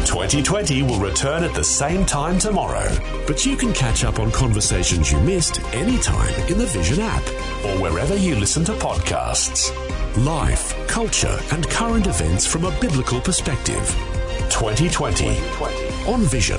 2020 will return at the same time tomorrow, but you can catch up on conversations you missed anytime in the Vision app or wherever you listen to podcasts. Life, culture and current events from a biblical perspective. 2020 on Vision.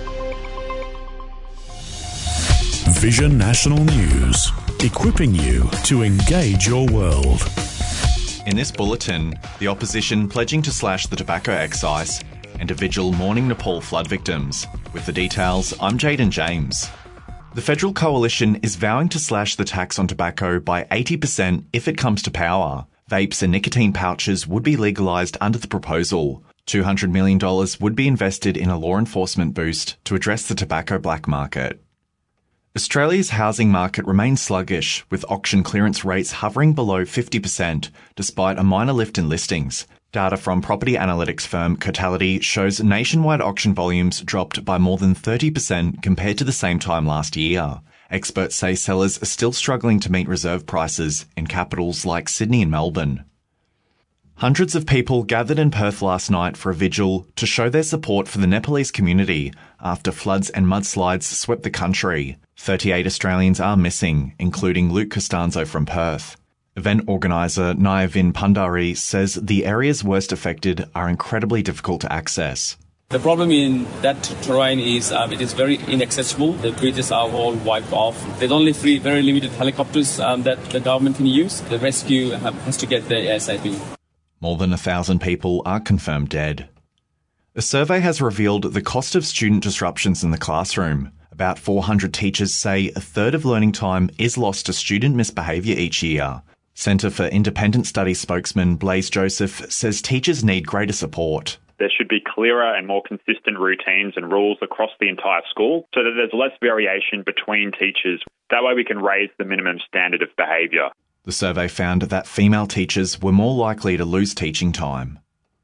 Vision National News, equipping you to engage your world. In this bulletin, the opposition pledging to slash the tobacco excise and a vigil mourning Nepal flood victims. With the details, I'm Jaden James. The Federal Coalition is vowing to slash the tax on tobacco by 80% if it comes to power. Vapes and nicotine pouches would be legalised under the proposal. $200 million would be invested in a law enforcement boost to address the tobacco black market. Australia's housing market remains sluggish, with auction clearance rates hovering below 50%, despite a minor lift in listings. Data from property analytics firm Cotality shows nationwide auction volumes dropped by more than 30% compared to the same time last year. Experts say sellers are still struggling to meet reserve prices in capitals like Sydney and Melbourne. Hundreds of people gathered in Perth last night for a vigil to show their support for the Nepalese community after floods and mudslides swept the country. 38 Australians are missing, including Luke Costanzo from Perth. Event organiser Nayavin Pandari says the areas worst affected are incredibly difficult to access. The problem in that terrain is it is very inaccessible. The bridges are all wiped off. There's only three very limited helicopters that the government can use. The rescue has to get there ASAP. More than 1,000 people are confirmed dead. A survey has revealed the cost of student disruptions in the classroom. About 400 teachers say a third of learning time is lost to student misbehaviour each year. Centre for Independent Studies spokesman Blaise Joseph says teachers need greater support. There should be clearer and more consistent routines and rules across the entire school so that there's less variation between teachers. That way we can raise the minimum standard of behaviour. The survey found that female teachers were more likely to lose teaching time.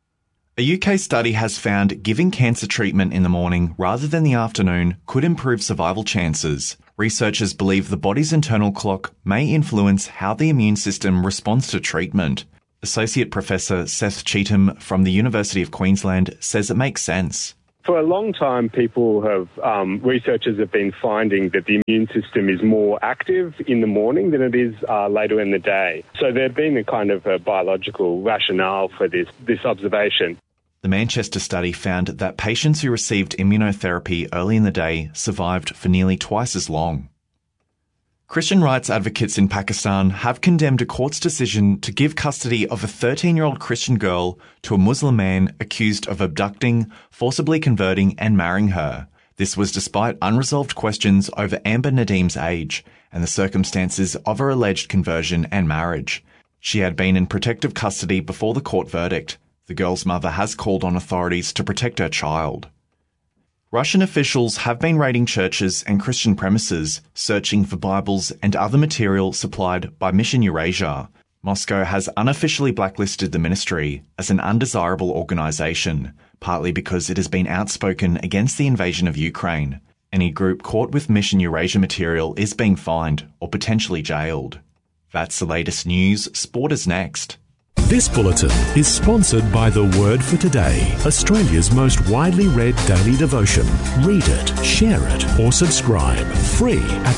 A UK study has found giving cancer treatment in the morning rather than the afternoon could improve survival chances. Researchers believe the body's internal clock may influence how the immune system responds to treatment. Associate Professor Seth Cheetham from the University of Queensland says it makes sense. For a long time, researchers have been finding that the immune system is more active in the morning than it is later in the day. So there's been a kind of a biological rationale for this observation. The Manchester study found that patients who received immunotherapy early in the day survived for nearly twice as long. Christian rights advocates in Pakistan have condemned a court's decision to give custody of a 13-year-old Christian girl to a Muslim man accused of abducting, forcibly converting and marrying her. This was despite unresolved questions over Amber Nadim's age and the circumstances of her alleged conversion and marriage. She had been in protective custody before the court verdict. The girl's mother has called on authorities to protect her child. Russian officials have been raiding churches and Christian premises, searching for Bibles and other material supplied by Mission Eurasia. Moscow has unofficially blacklisted the ministry as an undesirable organisation, partly because it has been outspoken against the invasion of Ukraine. Any group caught with Mission Eurasia material is being fined or potentially jailed. That's the latest news. Sport is next. This bulletin is sponsored by The Word for Today, Australia's most widely read daily devotion. Read it, share it, or subscribe. Free at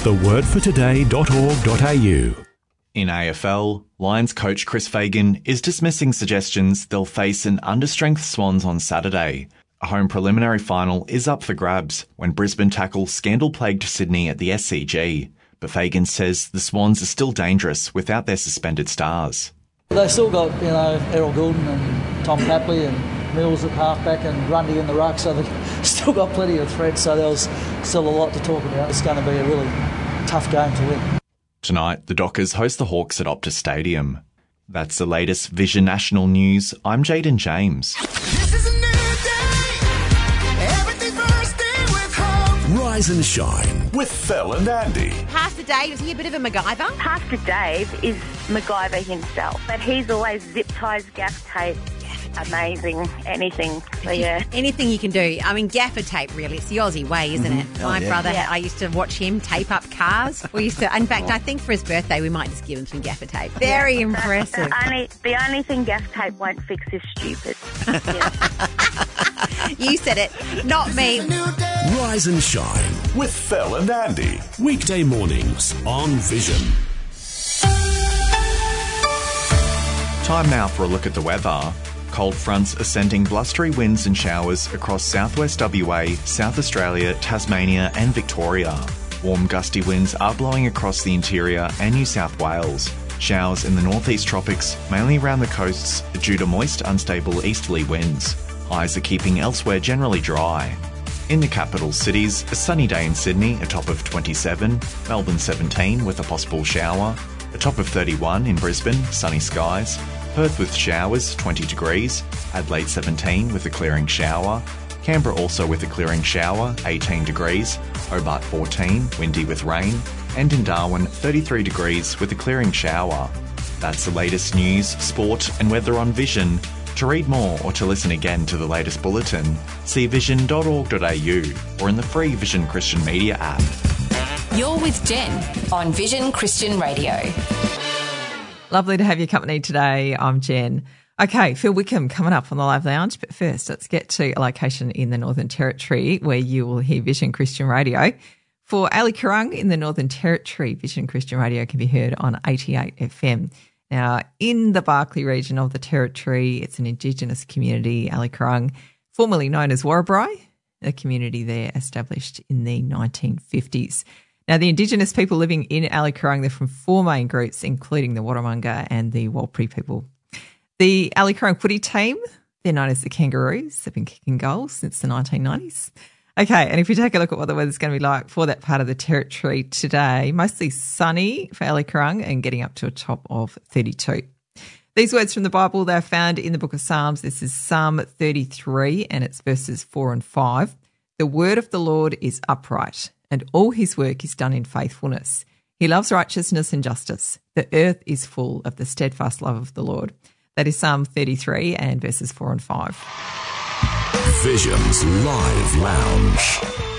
thewordfortoday.org.au. In AFL, Lions coach Chris Fagan is dismissing suggestions they'll face an understrength Swans on Saturday. A home preliminary final is up for grabs when Brisbane tackle scandal-plagued Sydney at the SCG. But Fagan says the Swans are still dangerous without their suspended stars. They've still got, Errol Goulden and Tom Tapley and Mills at halfback and Grundy in the ruck, so they've still got plenty of threats, so there's still a lot to talk about. It's going to be a really tough game to win. Tonight, the Dockers host the Hawks at Optus Stadium. That's the latest Vision National News. I'm Jaden James. This is a new day. Everything's bursting with hope. Rise and shine with Phil and Andy. Pastor Dave, is he a bit of a MacGyver? Pastor Dave is MacGyver himself, but he's always zip ties, gaff tape. Amazing, anything. So yeah, anything you can do. I mean, gaffer tape, really. It's the Aussie way, isn't it? My brother, I used to watch him tape up cars. In fact, I think for his birthday we might just give him some gaffer tape. Very impressive. The only thing gaff tape won't fix is stupid. You said it, not me. Rise and shine with Phil and Andy. Weekday mornings on Vision. Time now for a look at the weather. Cold fronts are sending blustery winds and showers across southwest WA, South Australia, Tasmania and Victoria. Warm gusty winds are blowing across the interior and New South Wales. Showers in the northeast tropics, mainly around the coasts, due to moist, unstable easterly winds. Highs are keeping elsewhere generally dry. In the capital cities, a sunny day in Sydney, a top of 27, Melbourne 17 with a possible shower, a top of 31 in Brisbane, sunny skies, Perth with showers, 20 degrees, Adelaide 17 with a clearing shower, Canberra also with a clearing shower, 18 degrees, Hobart 14, windy with rain, and in Darwin 33 degrees with a clearing shower. That's the latest news, sport and weather on Vision. To read more or to listen again to the latest bulletin, see vision.org.au or in the free Vision Christian Media app. You're with Jen on Vision Christian Radio. Lovely to have your company today. I'm Jen. Okay, Phil Wickham coming up on the Live Lounge. But first, let's get to a location in the Northern Territory where you will hear Vision Christian Radio. For Ali Currung in the Northern Territory, Vision Christian Radio can be heard on 88 FM. Now, in the Barkly region of the Territory, it's an Indigenous community, Ali Currung, formerly known as Warrabri, a community there established in the 1950s. Now, the Indigenous people living in Ali Currung, they're from four main groups, including the Warramunga and the Warlpiri people. The Ali Currung footy team, they're known as the Kangaroos. They've been kicking goals since the 1990s. Okay, and if we take a look at what the weather's going to be like for that part of the Territory today, mostly sunny for Ali Currung and getting up to a top of 32. These words from the Bible, they're found in the book of Psalms. This is Psalm 33 and it's verses 4 and 5. The word of the Lord is upright, and all his work is done in faithfulness. He loves righteousness and justice. The earth is full of the steadfast love of the Lord. That is Psalm 33 and verses 4 and 5. Vision's Live Lounge.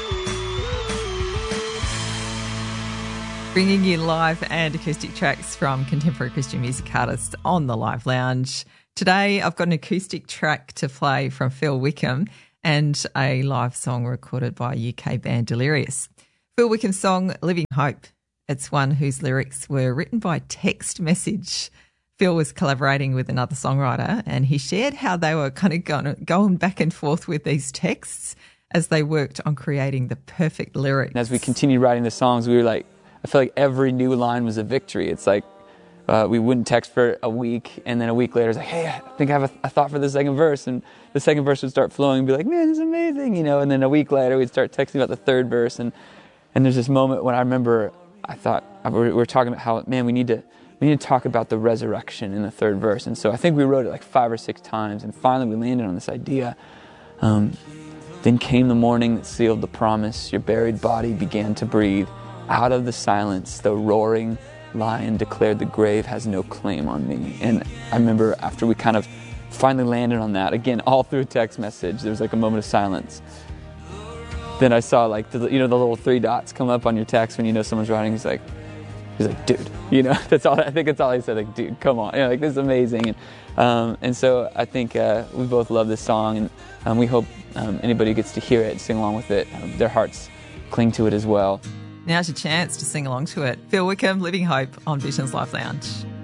Bringing you live and acoustic tracks from contemporary Christian music artists on the Live Lounge. Today I've got an acoustic track to play from Phil Wickham and a live song recorded by UK band Delirious. Phil Wickham's song, Living Hope. It's one whose lyrics were written by text message. Phil was collaborating with another songwriter and he shared how they were kind of going back and forth with these texts as they worked on creating the perfect lyrics. And as we continued writing the songs, we were like, I feel like every new line was a victory. It's like we wouldn't text for a week, and then a week later it's like, hey, I think I have a thought for the second verse, and the second verse would start flowing and be like, man, this is amazing, you know, and then a week later we'd start texting about the third verse, and there's this moment when I remember I thought, we were talking about how, man, we need to talk about the resurrection in the third verse, and so I think we wrote it like 5 or 6 times, and finally we landed on this idea. Then came the morning that sealed the promise, your buried body began to breathe. Out of the silence, the roaring lion declared the grave has no claim on me. And I remember after we kind of finally landed on that, again, all through a text message, there was like a moment of silence. Then I saw like the little 3 dots come up on your text when you know someone's writing. He's like, dude, you know, that's all. I think that's all he said. Like, dude, come on, you know, like this is amazing. And so I think we both love this song, and we hope anybody who gets to hear it and sing along with it, their hearts cling to it as well. Now's your chance to sing along to it. Phil Wickham, Living Hope on Vision's Live Lounge.